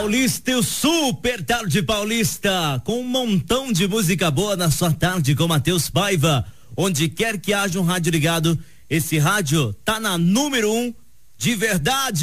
Paulista e o Super Tarde Paulista, com um montão de música boa na sua tarde com Matheus Paiva. Onde quer que haja um rádio ligado, esse rádio tá na número 1 de verdade.